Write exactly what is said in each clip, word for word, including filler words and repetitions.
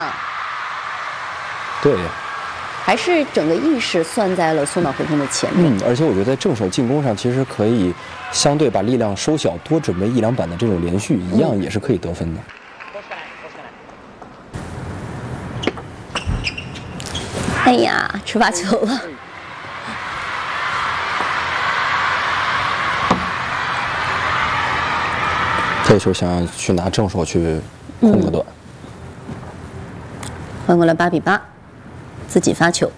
对。 还是整个意识算在了松岛辉空的前面。 嗯，而且我觉得在正手进攻上，其实可以相对把力量收小，多准备一两板的这种连续，一样也是可以得分的。 哎呀，吃罚球了。 这个球想要去拿正手去控个断。 换过来八比八。 自己发球，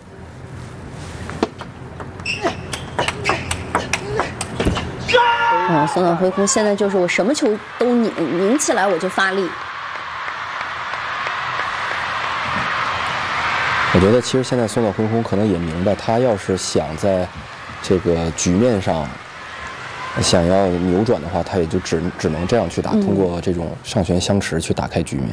哦，松岛辉空现在就是我什么球都拧拧起来我就发力。 我觉得其实现在松岛辉空可能也明白，他要是想在这个局面上想要扭转的话，他也就只只能这样去打，嗯、通过这种上旋相持去打开局面。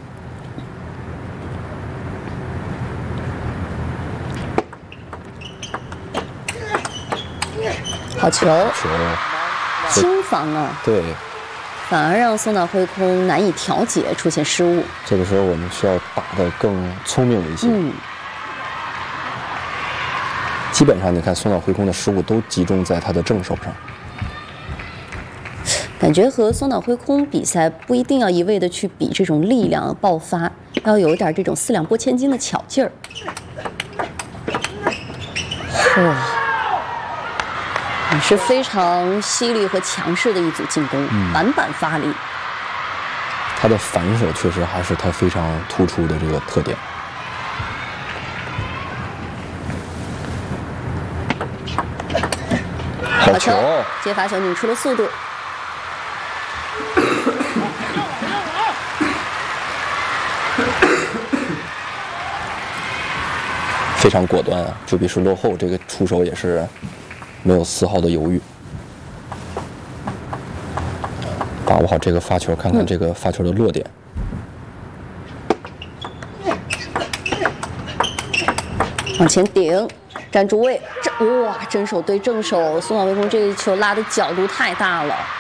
好球！ 球， 轻防啊！ 对， 反而让松岛辉空难以调节，出现失误。 这个时候我们需要打得更聪明一些。嗯。基本上，你看松岛辉空的失误都集中在他的正手上。 感觉和松岛辉空比赛不一定要一味的去比这种力量爆发，要有一点这种四两拨千斤的巧劲儿。哇！ 是非常犀利和强势的一组进攻，嗯、板板发力。 他的反手确实还是他非常突出的这个特点。好球！ 接罚球拧出了速度。 非常果断啊！就比是落后，这个出手也是。 没有丝毫的犹豫，把握好这个发球，看看这个发球的落点。 往前顶，站住位，这哇，正手对正手，松岛辉空这一球拉的角度太大了。